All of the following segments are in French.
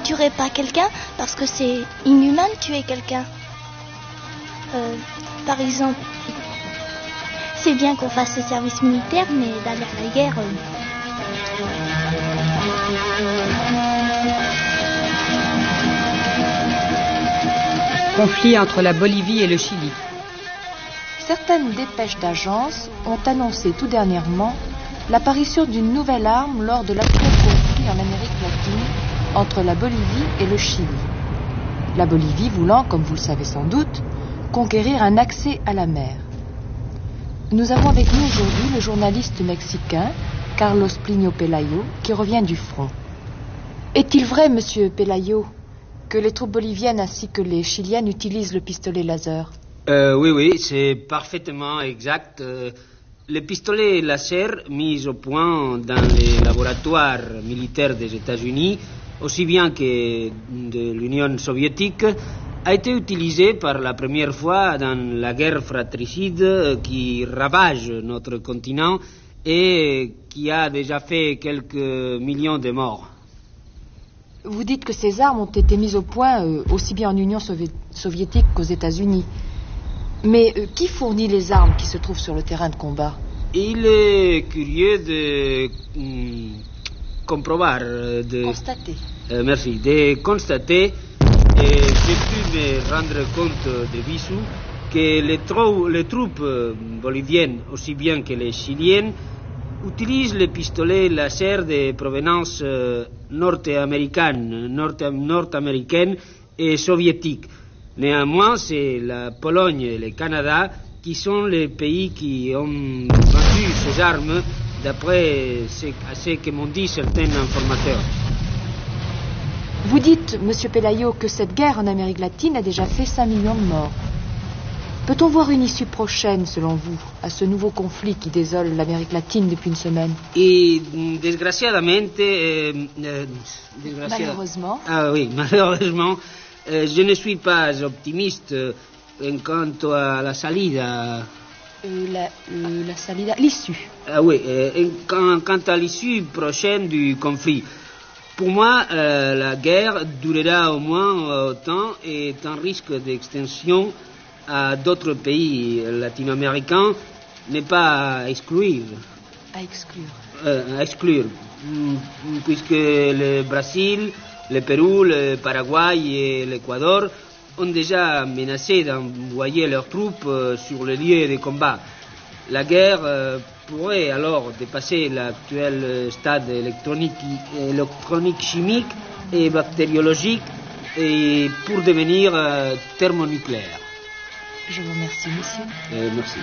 tuerai pas quelqu'un parce que c'est inhumain de tuer quelqu'un. Par exemple, c'est bien qu'on fasse le service militaire, mais d'aller à la guerre... Conflit entre la Bolivie et le Chili. Certaines dépêches d'agence ont annoncé tout dernièrement l'apparition d'une nouvelle arme lors de l'actuel conflit en Amérique latine entre la Bolivie et le Chili. La Bolivie voulant, comme vous le savez sans doute, conquérir un accès à la mer. Nous avons avec nous aujourd'hui le journaliste mexicain Carlos Plinio Pelayo qui revient du front. Est-il vrai, monsieur Pelayo, que les troupes boliviennes ainsi que les chiliennes utilisent le pistolet laser? Oui, c'est parfaitement exact. Les pistolets laser mis au point dans les laboratoires militaires des États-Unis, aussi bien que de l'Union soviétique, a été utilisé par la première fois dans la guerre fratricide qui ravage notre continent et qui a déjà fait quelques millions de morts. Vous dites que ces armes ont été mises au point aussi bien en Union soviétique qu'aux États-Unis. Mais qui fournit les armes qui se trouvent sur le terrain de combat? Il est curieux de Constater. Merci. De constater, et j'ai pu me rendre compte de visu, que les troupes boliviennes, aussi bien que les chiliennes, utilisent les pistolets laser de provenance nord-américaine et soviétique. Néanmoins, c'est la Pologne et le Canada qui sont les pays qui ont vendu ces armes, d'après ce que m'ont dit certains informateurs. Vous dites, monsieur Pelayo, que cette guerre en Amérique latine a déjà fait 5 millions de morts. Peut-on voir une issue prochaine, selon vous, à ce nouveau conflit qui désole l'Amérique latine depuis une semaine? Et Malheureusement. Ah oui, malheureusement, je ne suis pas optimiste quant à la salida. La salida, l'issue. Ah oui, quant à l'issue prochaine du conflit. Pour moi, la guerre durera au moins autant et est un risque d'extension à d'autres pays latino-américains n'est pas à exclure. À exclure. À exclure. Puisque le Brésil, le Pérou, le Paraguay et l'Équateur ont déjà menacé d'envoyer leurs troupes sur le lieu de combat. La guerre pourrait alors dépasser l'actuel stade électronique, chimique et bactériologique et pour devenir thermonucléaire. Je vous remercie, monsieur. Merci.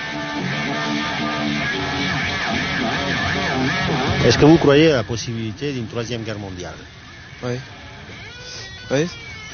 Est-ce que vous croyez à la possibilité d'une troisième guerre mondiale? Oui. Oui.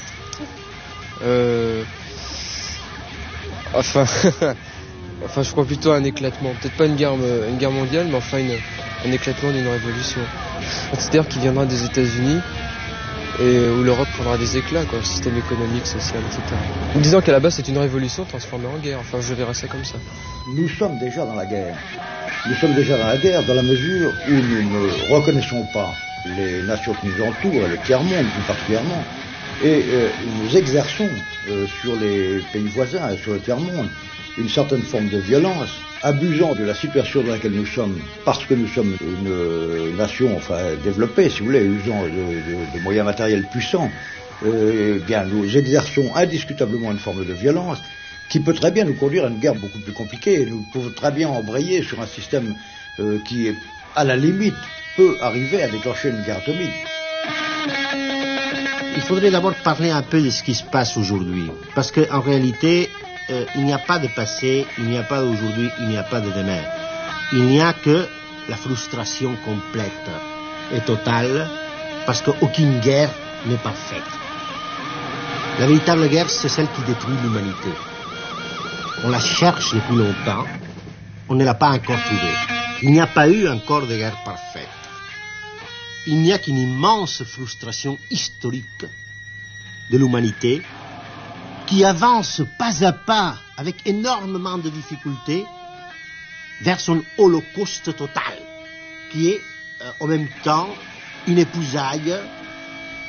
Enfin, je crois plutôt à un éclatement. Peut-être pas une guerre mondiale, mais enfin un éclatement d'une révolution. C'est-à-dire qu'il viendra des États-Unis et où l'Europe prendra des éclats, quoi, le système économique, social, etc. En disant qu'à la base c'est une révolution transformée en guerre. Enfin, je verrais ça comme ça. Nous sommes déjà dans la guerre. Nous sommes déjà dans la guerre dans la mesure où nous ne reconnaissons pas les nations qui nous entourent, le tiers-monde plus particulièrement, et nous exerçons sur les pays voisins et sur le tiers-monde une certaine forme de violence, abusant de la situation dans laquelle nous sommes, parce que nous sommes une nation développée, si vous voulez, usant de moyens matériels puissants, bien nous exerçons indiscutablement une forme de violence qui peut très bien nous conduire à une guerre beaucoup plus compliquée. Nous pouvons très bien embrayer sur un système qui, à la limite, peut arriver à déclencher une guerre atomique. Il faudrait d'abord parler un peu de ce qui se passe aujourd'hui, parce qu'en réalité, il n'y a pas de passé, il n'y a pas d'aujourd'hui, il n'y a pas de demain. Il n'y a que la frustration complète et totale, parce qu'aucune guerre n'est parfaite. La véritable guerre, c'est celle qui détruit l'humanité. On la cherche depuis longtemps, on ne l'a pas encore trouvée. Il n'y a pas eu encore de guerre parfaite. Il n'y a qu'une immense frustration historique de l'humanité qui avance pas à pas, avec énormément de difficultés, vers son holocauste total, qui est en même temps une épousaille